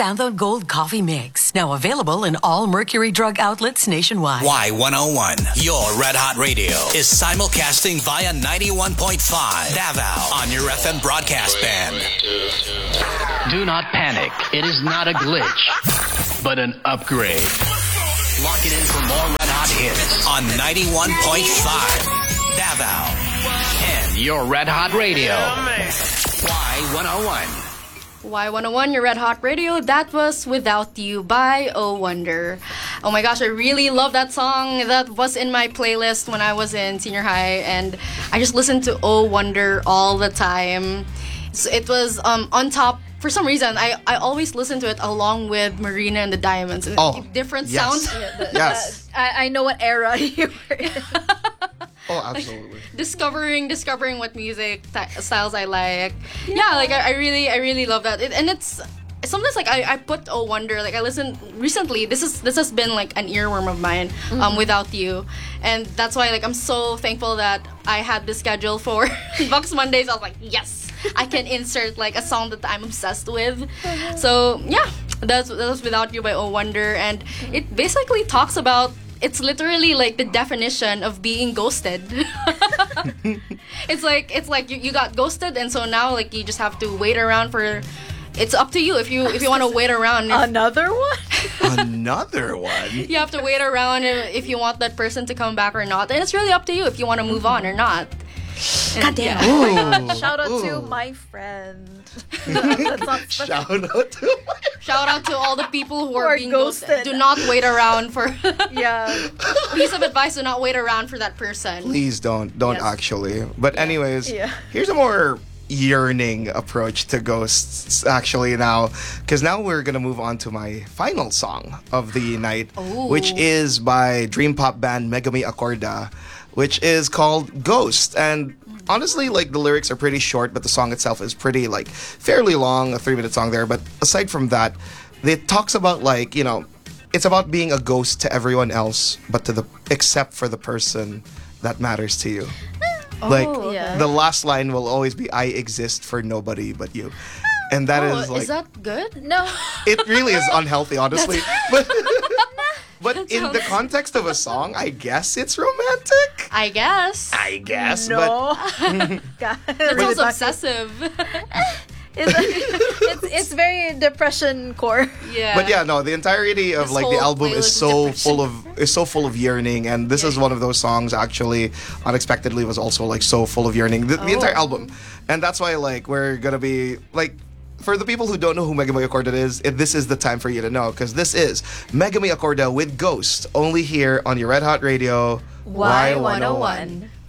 Santhone Gold Coffee Mix. Now available in all Mercury Drug outlets nationwide. Y101, your Red Hot Radio, is simulcasting via 91.5 Davao on your FM broadcast band. Do not panic. It is not a glitch, but an upgrade. Lock it in for more Red Hot hits On 91.5 Davao. and your Red Hot Radio. Y101. Y101, your Red Hot Radio. That was Without You by Oh Wonder. Oh my gosh, I really love that song. That was in my playlist when I was in senior high, and I just listened to Oh Wonder all the time. So it was on top. For some reason, I always listen to it along with Marina and the Diamonds. And different sounds. Yes. I know what era you were in. Oh, absolutely. discovering what music styles I like. Yeah, like I really love that. And it's sometimes like I put Oh Wonder, like I listened recently. This has been like an earworm of mine, Without You, and that's why like I'm so thankful that I had the schedule for Vox Mondays. I was like, yes, I can insert like a song that I'm obsessed with. So yeah, that was Without You by Oh Wonder, and it basically talks about. It's literally like the definition of being ghosted. It's like you got ghosted, and so now like you just have to wait around for. It's up to you if you want to wait around. Another one? Another one? You have to wait around if you want that person to come back or not, and it's really up to you if you want to move on or not. God damn. Yeah. Oh my God. Shout out to my friend. That's not special. Shout out to all the people who are being ghosted. ghosted. Do not wait around for. Yeah. Piece of advice: do not wait around for that person. Please don't Yes. actually. But anyways, Yeah. here's a more yearning approach to ghosts actually now, because now we're gonna move on to my final song of the night, which is by dream pop band Megami Accorda, which is called Ghost. And honestly, like the lyrics are pretty short, but the song itself is pretty like fairly long, a 3-minute song there. But aside from that, it talks about like, you know, it's about being a ghost to everyone else, but to the except for the person that matters to you. Like yeah. the last line will always be "I exist for nobody but you," and that is like is that good? No. it really is unhealthy, honestly. But in the context of a song, I guess it's romantic. I guess. No. God. That sounds obsessive. It's very depression core. Yeah. But yeah, no, the entirety of This like the whole album is playlist so full of yearning, and this is one of those songs actually unexpectedly was also like so full of yearning. The entire album, and that's why like we're gonna be like. For the people who don't know who Megami Accorda is, this is the time for you to know, because this is Megami Accorda with Ghost, only here on your Red Hot Radio Y101.